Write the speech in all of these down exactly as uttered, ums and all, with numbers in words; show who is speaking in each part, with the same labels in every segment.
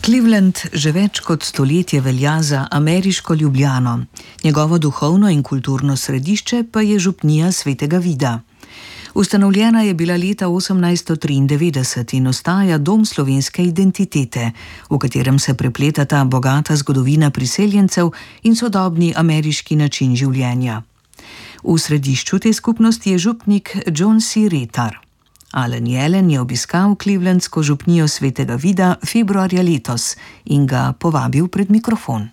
Speaker 1: Cleveland že več kot stoletje velja za ameriško Ljubljano. Njegovo duhovno in kulturno središče pa je župnija Svetega Vida. Ustanovljena je bila leta osemnajststo triindevetdeset in ostaja dom slovenske identitete, v katerem se prepletata bogata zgodovina priseljencev in sodobni ameriški način življenja. V središču te skupnosti je župnik John C. Retar. Alan Jelen je obiskal clevelandsko župnijo Svetega Vida februarja letos in ga povabil pred mikrofon.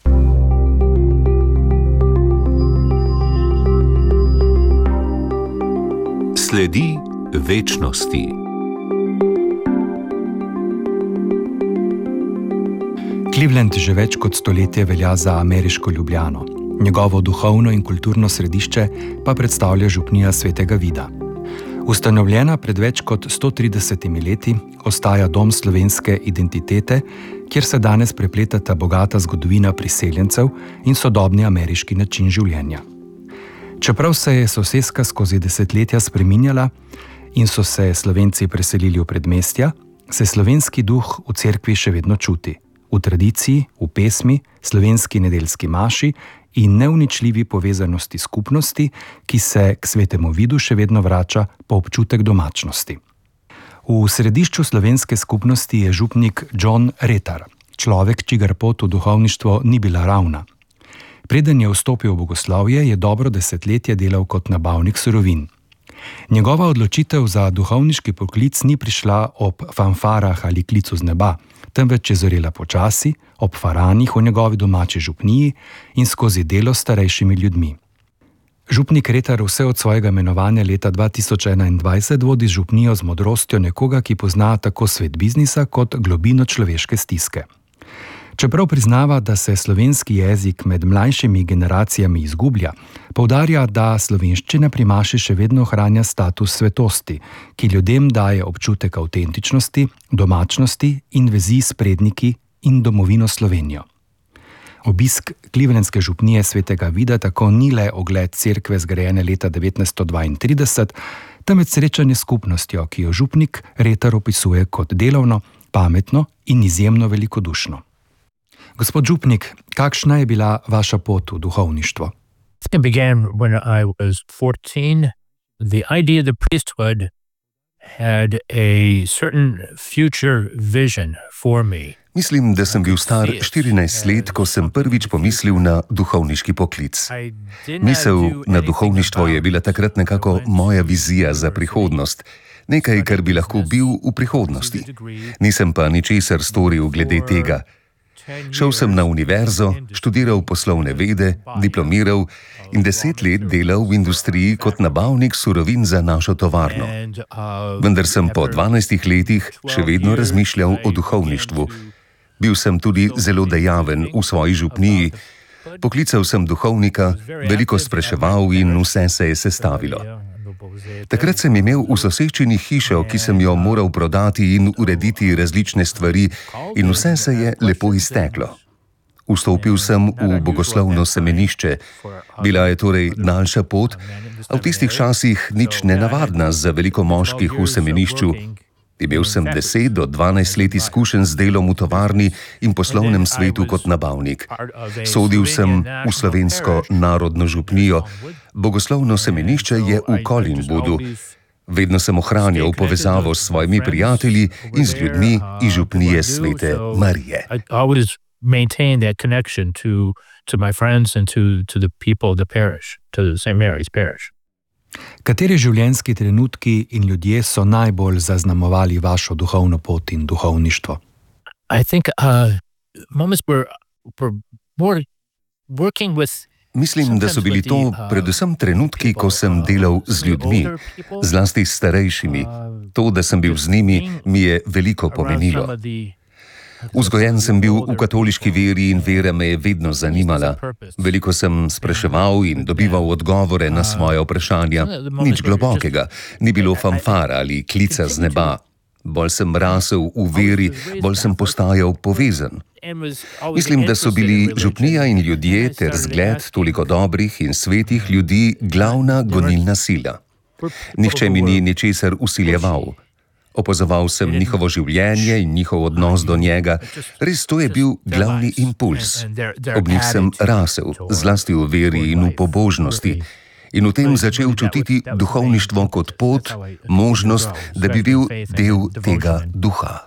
Speaker 2: Sledi večnosti.
Speaker 3: Cleveland že več kot stoletje velja za ameriško Ljubljano. Njegovo duhovno in kulturno središče pa predstavlja župnija Svetega Vida. Ustanovljena pred več kot sto tridesetimi leti, ostaja dom slovenske identitete, kjer se danes prepletata bogata zgodovina priseljencev in sodobni ameriški način življenja. Čeprav se je soseska skozi desetletja spreminjala in so se Slovenci preselili v predmestja, se slovenski duh v cerkvi še vedno čuti. V tradiciji, v pesmi, slovenski nedeljski maši in neuničljivi povezanosti skupnosti, ki se k Svetemu Vidu še vedno vrača po občutek domačnosti. V središču slovenske skupnosti je župnik John Retar, človek, čigar pot v duhovništvo ni bila ravna. Preden je vstopil v bogoslovje, je dobro desetletje delal kot nabavnik surovin. Njegova odločitev za duhovniški poklic ni prišla ob fanfarah ali klicu z neba, temveč je zorela počasi, ob faranih v njegovi domači župniji in skozi delo s starejšimi ljudmi. Župnik Retar vse od svojega imenovanja leta dva tisoč enaindvajset vodi župnijo z modrostjo nekoga, ki pozna tako svet biznisa kot globino človeške stiske. Čeprav priznava, da se slovenski jezik med mlajšimi generacijami izgublja, poudarja, da slovenščina pri maši še vedno ohranja status svetosti, ki ljudem daje občutek avtentičnosti, domačnosti in vezi s predniki in domovino Slovenijo. Obisk clevelandske župnije Svetega Vida tako ni le ogled cerkve zgrajene leta devetnajststo dvaintrideset, temveč srečanje s skupnostjo, ki jo župnik Retar opisuje kot delovno, pametno in izjemno velikodušno. Gospod župnik, kakšna je bila vaša pot v duhovništvo?
Speaker 4: It began when I was fourteen. The idea of the priesthood had a certain future vision for me.
Speaker 5: Mislim, da sem bil star štirinajst let, ko sem prvič pomislil na duhovniški poklic. Misel na duhovništvo je bila takrat nekako moja vizija za prihodnost, nekaj, kar bi lahko bil v prihodnosti. Nisem pa ničesar storil glede tega. Šel sem na univerzo, študiral poslovne vede, diplomiral in deset let delal v industriji kot nabavnik surovin za našo tovarno. Vendar sem po dvanajstih letih še vedno razmišljal o duhovništvu. Bil sem tudi zelo dejaven v svoji župniji. Poklical sem duhovnika, veliko spraševal in vse se je sestavilo. Takrat sem imel v soseščini hišo, ki sem jo moral prodati in urediti različne stvari, in vse se je lepo izteklo. Vstopil sem v bogoslovno semenišče. Bila je torej daljša pot, a v tistih časih nič nenavadna za veliko moških v semenišču. Imel sem deset do dvanajst let izkušenj z delom v tovarni in poslovnem svetu kot nabavnik. Sodil sem v slovensko narodno župnijo. Bogoslovno semenišče je v Collingwoodu. Vedno sem ohranjal povezavo s svojimi prijatelji in z ljudmi iz župnije Svete Marije.
Speaker 4: Maintain that connection to to my friends and to to the people of the parish, to Saint Mary's parish.
Speaker 3: Kateri življenjski trenutki in ljudje so najbolj zaznamovali vašo duhovno pot in duhovništvo?
Speaker 4: I think uh, moments were were more working with.
Speaker 5: Mislim, da so bili to predvsem trenutki, ko sem delal z ljudmi, zlasti s starejšimi. To, da sem bil z njimi, mi je veliko pomenilo. Vzgojen sem bil v katoliški veri in vera me je vedno zanimala. Veliko sem spraševal in dobival odgovore na svoje vprašanja. Nič globokega, ni bilo fanfara ali klica z neba. Bolj sem rasel v veri, bolj sem postajal povezan. Mislim, da so bili župnija in ljudje ter zgled toliko dobrih in svetih ljudi glavna gonilna sila. Nihče mi ni ničesar vsiljeval. Opazoval sem njihovo življenje in njihov odnos do njega. Res to je bil glavni impuls. Ob njih sem rasel, zlasti v veri in v pobožnosti. In v tem začel čutiti duhovništvo kot pot, možnost, da bi bil del tega duha.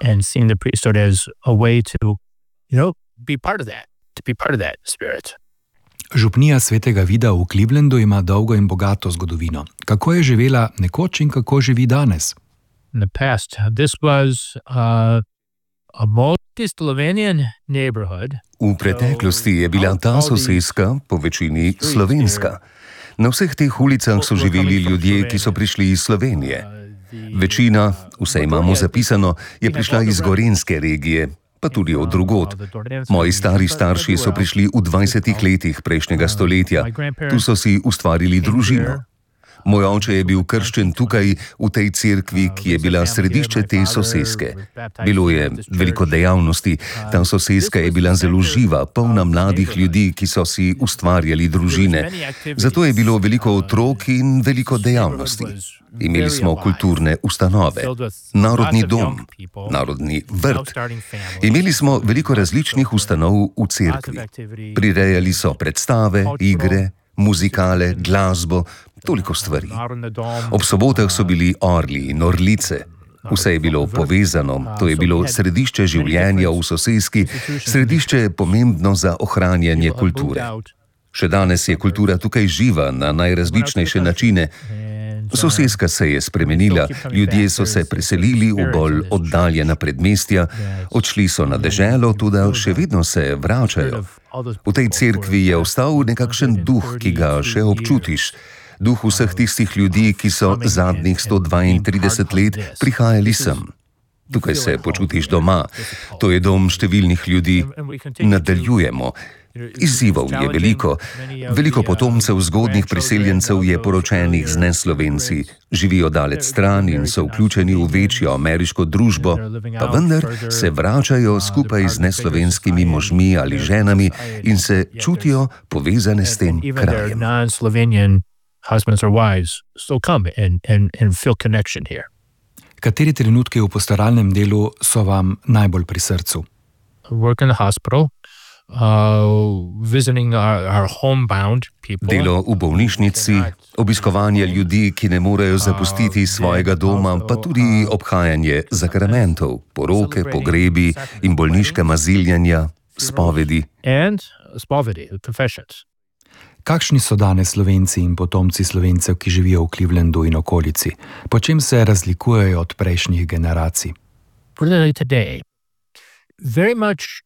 Speaker 3: Župnija svetega Vida v Clevelandu ima dolgo in bogato zgodovino. Kako je živela nekoč in kako živi danes?
Speaker 4: In the past, this was uh, a multi-Slovenian neighborhood.
Speaker 5: V preteklosti je bila ta soseska po večini slovenska. Na vseh teh ulicah so živeli ljudje, ki so prišli iz Slovenije. Večina, vse imamo zapisano, je prišla iz Gorenjske regije, pa tudi od drugod. Moji stari starši so prišli v dvajsetih letih prejšnjega stoletja. Tu so si ustvarili družino. Moj oče je bil krščen tukaj, v tej cerkvi, ki je bila središče te soseske. Bilo je veliko dejavnosti, ta soseska je bila zelo živa, polna mladih ljudi, ki so si ustvarjali družine. Zato je bilo veliko otrok in veliko dejavnosti. Imeli smo kulturne ustanove, narodni dom, narodni vrt. Imeli smo veliko različnih ustanov v cerkvi. Prirejali so predstave, igre, muzikale, glasbo, toliko stvari. Ob sobotah so bili orli in orlice. Vse je bilo povezano, to je bilo središče življenja v soseski, središče pomembno za ohranjanje kulture. Še danes je kultura tukaj živa na najrazličnejše načine. Soseska se je spremenila, ljudje so se preselili v bolj oddaljena predmestja, odšli so na deželo, tudi še vedno se vračajo. V tej cerkvi je ostal nekakšen duh, ki ga še občutiš. Duh vseh tistih ljudi, ki so zadnjih sto dvaintrideset let prihajali sem. Tukaj se počutiš doma. To je dom številnih ljudi. Nadaljujemo. Izzivov je veliko. Veliko potomcev zgodnjih priseljencev je poročenih z neslovenci. Živijo daleč stran in so vključeni v večjo ameriško družbo, pa vendar se vračajo skupaj z neslovenskimi možmi ali ženami in se čutijo povezane s tem krajem.
Speaker 4: Husbands or wives still come and, and, and feel connection here.
Speaker 3: Kateri trenutki v pastoralnem delu so vam najbolj pri srcu?
Speaker 4: Work in the hospital, uh, visiting our, our homebound people.
Speaker 5: Delo v bolnišnici, obiskovanje ljudi, ki ne morejo zapustiti svojega doma, pa tudi obhajanje zakramentov, poroke, pogrebi in bolniška maziljanja, spovedi.
Speaker 4: And spovedi, confessions.
Speaker 3: Kakšni so danes Slovenci in potomci Slovencev, ki živijo v Clevelandu in okolici? Po čem se razlikujejo od prejšnjih generacij?
Speaker 4: Today, very much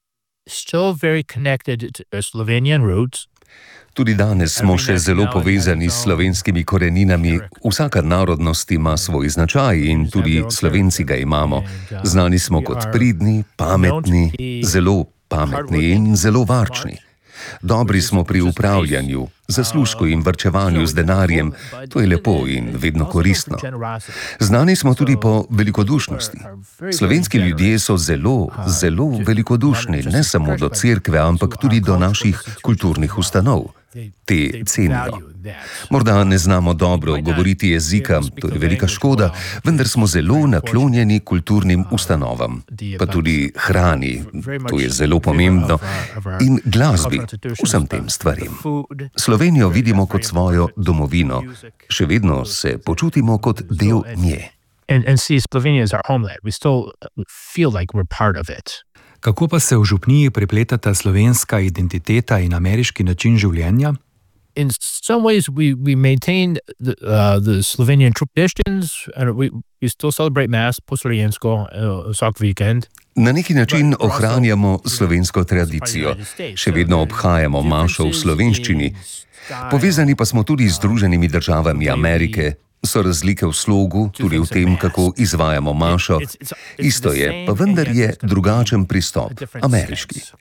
Speaker 4: still very connected to Slovenian roots.
Speaker 5: Tudi danes smo še zelo povezani s slovenskimi koreninami. Vsaka narodnost ima svoj značaj in tudi Slovenci ga imamo. Znani smo kot pridni, pametni, zelo pametni in zelo varčni. Dobri smo pri upravljanju, zaslužku in varčevanju z denarjem, to je lepo in vedno koristno. Znani smo tudi po velikodušnosti. Slovenski ljudje so zelo, zelo velikodušni, ne samo do cerkve, ampak tudi do naših kulturnih ustanov. Te cenijo. Morda ne znamo dobro govoriti jezika, to je velika škoda, vendar smo zelo naklonjeni kulturnim ustanovam, pa tudi hrani, to je zelo pomembno, in glasbi, vsem tem stvarim. Slovenijo vidimo kot svojo domovino, še vedno se počutimo kot del nje.
Speaker 4: And, and see Slovenia as our homeland. We still feel like we're part of it.
Speaker 3: Kako pa se v župniji prepletata slovenska identiteta in ameriški način življenja?
Speaker 4: In some ways we, we maintain the, uh, the Slovenian traditions and we, we still celebrate mass po slovensko uh, vsak vikend.
Speaker 5: Na neki način ohranjamo slovensko tradicijo. Še vedno obhajamo mašo v slovenščini. Povezani pa smo tudi z Združenimi državami Amerike. So razlike v slogu, tudi v tem, kako izvajamo mašo. Isto je, pa vendar je drugačen pristop, ameriški.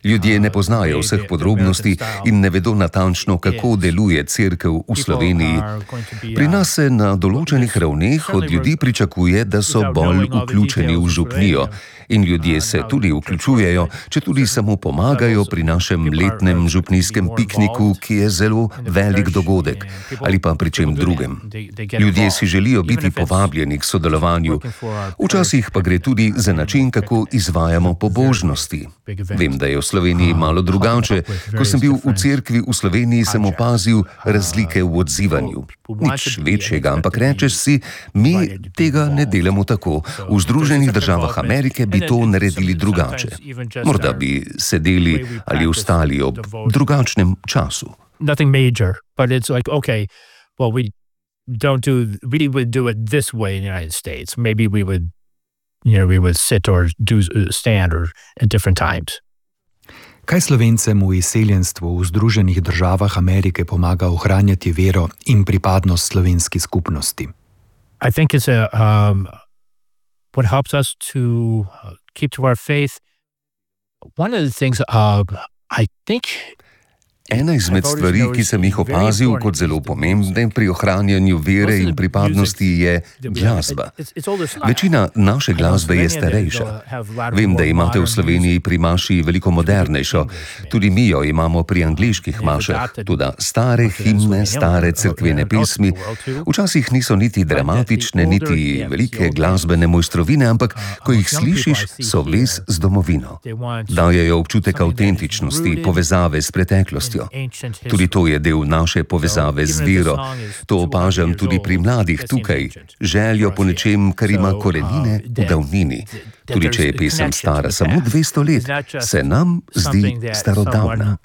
Speaker 5: Ljudje ne poznajo vseh podrobnosti in ne vedo natančno, kako deluje cerkev v Sloveniji. Pri nas se na določenih ravneh od ljudi pričakuje, da so bolj vključeni v župnijo. In ljudje se tudi vključujejo, če tudi samo pomagajo pri našem letnem župnijskem pikniku, ki je zelo velik dogodek, ali pa pri čem drugem. Ljudje si želijo biti povabljeni k sodelovanju. Včasih pa gre tudi za način, kako izvajamo pobožnosti. Vem, da je v Sloveniji malo drugače. Ko sem bil v cerkvi v Sloveniji, sem opazil razlike v odzivanju. Nič večjega, ampak rečeš si, mi tega ne delamo tako. V Združenih državah Amerike bi to naredili drugače. Morda bi sedeli ali vstali ob drugačnem času.
Speaker 4: Nothing major, but it's like, okay, well, we don't do, we would do it this way in the United States. Maybe we would, you know, we would sit or do stand or at different times.
Speaker 3: Kaj Slovencem v izseljenstvu v Združenih državah Amerike pomaga ohranjati vero in pripadnost slovenski skupnosti?
Speaker 4: I think it's a, um, what helps us to keep to our faith. One of the things, uh, I think,
Speaker 5: Ena izmed stvari, ki sem jih opazil kot zelo pomembne pri ohranjanju vere in pripadnosti, je glasba. Večina naše glasbe je starejša. Vem, da imate v Sloveniji pri maši veliko modernejšo. Tudi mi jo imamo pri angleških mašah. Tudi stare himne, stare cerkvene pesmi. Včasih niso niti dramatične, niti velike glasbene mojstrovine, ampak ko jih slišiš, so vez z domovino. Dajejo občutek avtentičnosti, povezave s preteklostjo. Tudi to je del naše povezave z vero. To opažam tudi pri mladih tukaj. Željo po nečem, kar ima korenine v davnini. Tudi če je pesem stara samo dvesto let, se nam zdi starodavna.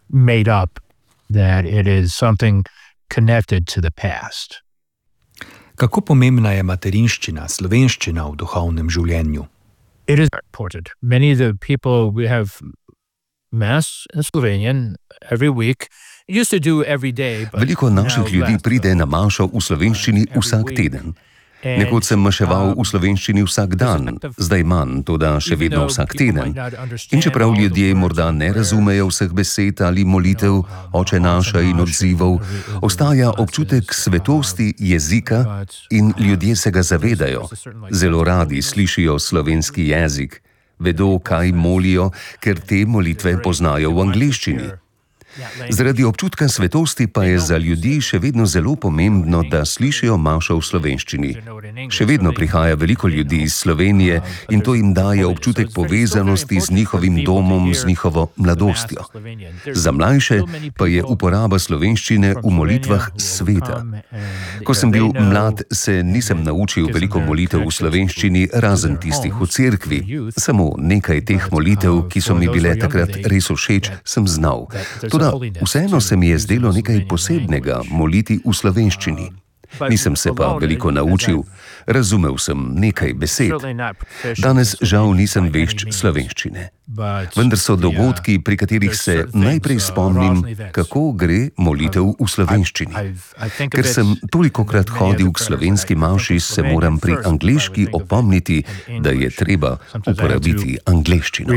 Speaker 3: Kako pomembna je materinščina, slovenščina v duhovnem življenju?
Speaker 4: It is important. Many of the people we have Mass in Slovenian every week. Used to do every day, but
Speaker 5: Veliko naših ljudi pride na mašo v slovenščini vsak teden. Nekoč sem maševal v slovenščini vsak dan, zdaj manj, toda še vedno vsak teden. In čeprav ljudje morda ne razumejo vseh besed ali molitev, Oče naša in odzivov, ostaja občutek svetosti jezika in ljudje se ga zavedajo. Zelo radi slišijo slovenski jezik. Vedo, kaj molijo, ker te molitve poznajo v angleščini. Zaradi občutka svetosti pa je za ljudi še vedno zelo pomembno, da slišijo mašo v slovenščini. Še vedno prihaja veliko ljudi iz Slovenije in to jim daje občutek povezanosti z njihovim domom, z njihovo mladostjo. Za mlajše pa je uporaba slovenščine v molitvah sveta. Ko sem bil mlad, se nisem naučil veliko molitev v slovenščini, razen tistih v cerkvi. Samo nekaj teh molitev, ki so mi bile takrat res všeč, sem znal. Toda vseeno se mi je zdelo nekaj posebnega moliti v slovenščini. Nisem se pa veliko naučil, razumel sem nekaj besed. Danes žal nisem vešč slovenščine. Vendar so dogodki, pri katerih se najprej spomnim, kako gre molitev v slovenščini. Ker sem tolikokrat hodil k slovenski maši, se moram pri angleški opomniti, da je treba uporabiti angleščino.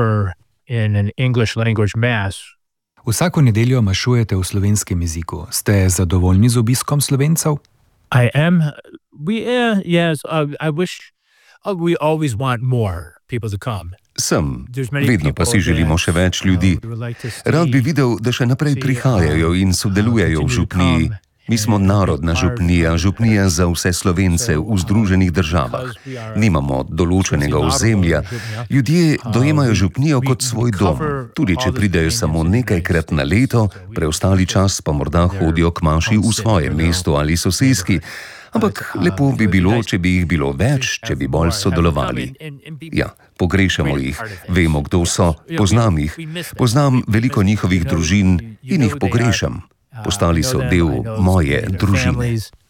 Speaker 3: Vsako nedeljo mašujete v slovenskem jeziku. Ste zadovoljni z obiskom Slovencev?
Speaker 4: I am. We, uh, yes, uh, I wish uh, we always want more people to come.
Speaker 5: Sem. Vedno pa si želimo še več ljudi. Rad bi videl, da še naprej prihajajo in sodelujejo v župniji. Mi smo narodna župnija, župnija za vse Slovence v Združenih državah. Nimamo določenega ozemlja. Ljudje dojemajo župnijo kot svoj dom. Tudi če pridejo samo nekajkrat na leto, preostali čas pa morda hodijo k maši v svojem mestu ali soseski. Ampak lepo bi bilo, če bi jih bilo več, če bi bolj sodelovali. Ja, pogrešamo jih, vemo, kdo so, poznam jih, poznam veliko njihovih družin in jih pogrešam. Postali so del moje družine.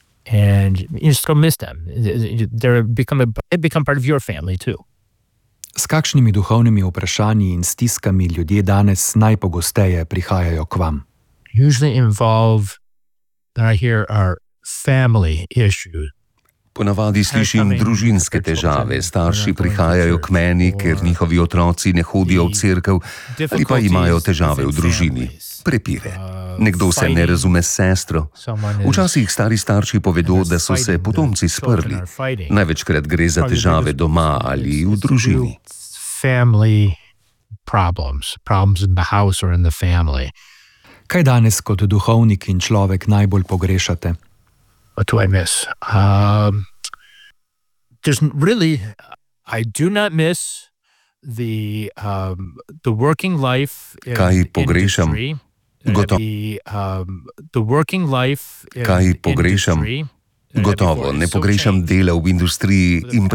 Speaker 3: S kakšnimi duhovnimi vprašanji in stiskami ljudje danes najpogosteje prihajajo k vam?
Speaker 5: Ponavadi slišim družinske težave. Starši prihajajo k meni, ker njihovi otroci ne hodijo v cerkev ali pa imajo težave v družini. Prepire. Nekdo se ne razume s sestro. Včasih stari starši povedo, da so se potomci sprli. Največkrat gre za težave doma ali v družini.
Speaker 3: Kaj danes kot duhovnik in človek najbolj pogrešate?
Speaker 4: What do I miss? Um, there's really, I do not miss the um, the working life. In,
Speaker 5: Kaj pogrešam? Gotovo.
Speaker 4: The, um, the working life. In,
Speaker 5: Kaj pogrešam? Gotovo. Ne pogrešam dela v industriji in